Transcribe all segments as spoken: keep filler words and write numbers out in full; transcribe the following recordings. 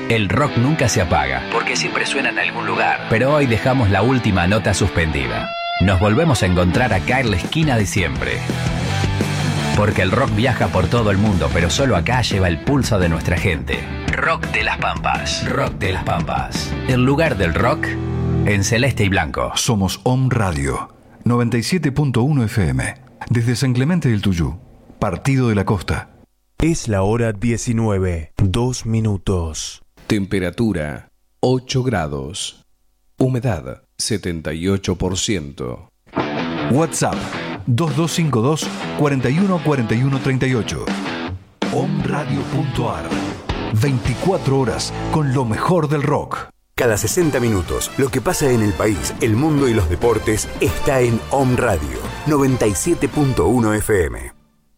El rock nunca se apaga, porque siempre suena en algún lugar. Pero hoy dejamos la última nota suspendida. Nos volvemos a encontrar acá en la esquina de siempre. Porque el rock viaja por todo el mundo, pero solo acá lleva el pulso de nuestra gente. Rock de las Pampas. Rock de las Pampas. El lugar del rock en celeste y blanco. Somos Om Radio, noventa y siete punto uno F M. Desde San Clemente del Tuyú, Partido de la Costa. Es la hora diecinueve, dos minutos. Temperatura ocho grados. Humedad setenta y ocho por ciento. WhatsApp dos dos cinco dos, cuatro uno cuatro uno tres ocho. omradio punto ar. veinticuatro horas con lo mejor del rock. Cada sesenta minutos, lo que pasa en el país, el mundo y los deportes está en Om Radio, noventa y siete punto uno F M.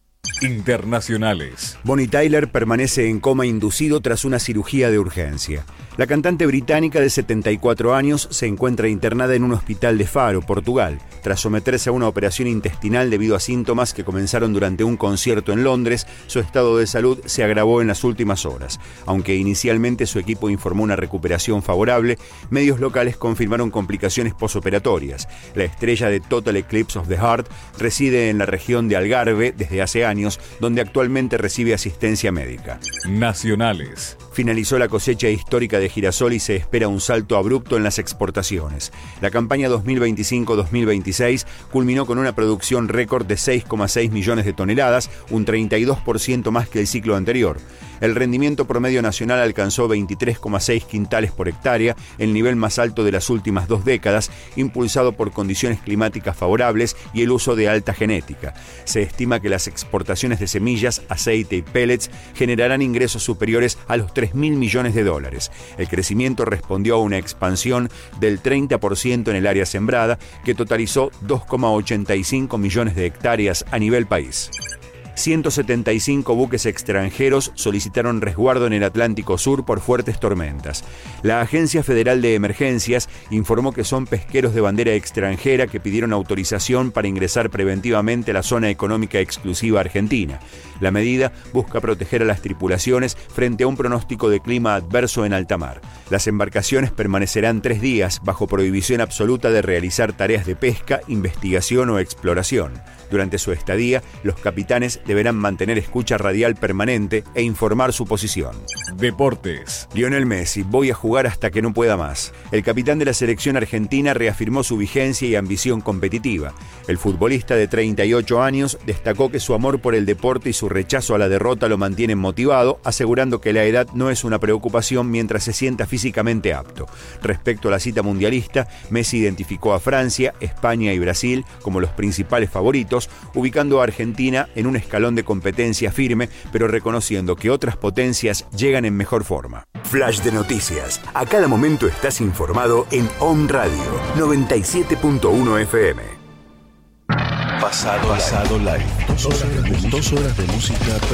Internacionales. Bonnie Tyler permanece en coma inducido tras una cirugía de urgencia. La cantante británica de setenta y cuatro años se encuentra internada en un hospital de Faro, Portugal, tras someterse a una operación intestinal debido a síntomas que comenzaron durante un concierto en Londres. Su estado de salud se agravó en las últimas horas. Aunque inicialmente su equipo informó una recuperación favorable, medios locales confirmaron complicaciones posoperatorias. La estrella de Total Eclipse of the Heart reside en la región de Algarve desde hace años, donde actualmente recibe asistencia médica. Nacionales. Finalizó la cosecha histórica de girasol y se espera un salto abrupto en las exportaciones. La campaña dos mil veinticinco dos mil veintiséis culminó con una producción récord de seis coma seis millones de toneladas, un treinta y dos por ciento más que el ciclo anterior. El rendimiento promedio nacional alcanzó veintitrés coma seis quintales por hectárea, el nivel más alto de las últimas dos décadas, impulsado por condiciones climáticas favorables y el uso de alta genética. Se estima que las exportaciones de semillas, aceite y pellets generarán ingresos superiores a los tres mil millones de dólares. El crecimiento respondió a una expansión del treinta por ciento en el área sembrada, que totalizó dos coma ochenta y cinco millones de hectáreas a nivel país. ciento setenta y cinco buques extranjeros solicitaron resguardo en el Atlántico Sur por fuertes tormentas. La Agencia Federal de Emergencias informó que son pesqueros de bandera extranjera que pidieron autorización para ingresar preventivamente a la zona económica exclusiva argentina. La medida busca proteger a las tripulaciones frente a un pronóstico de clima adverso en alta mar. Las embarcaciones permanecerán tres días bajo prohibición absoluta de realizar tareas de pesca, investigación o exploración. Durante su estadía, los capitanes deberán mantener escucha radial permanente e informar su posición. Deportes. Lionel Messi, voy a jugar hasta que no pueda más. El capitán de la selección argentina reafirmó su vigencia y ambición competitiva. El futbolista de treinta y ocho años destacó que su amor por el deporte y su rechazo a la derrota lo mantienen motivado, asegurando que la edad no es una preocupación mientras se sienta físicamente apto. Respecto a la cita mundialista, Messi identificó a Francia, España y Brasil como los principales favoritos, ubicando a Argentina en un escalón de competencia firme, pero reconociendo que otras potencias llegan en mejor forma. Flash de noticias. A cada momento estás informado en Om Radio, noventa y siete punto uno F M. Pasado, pasado live. Dos horas de, dos horas de música.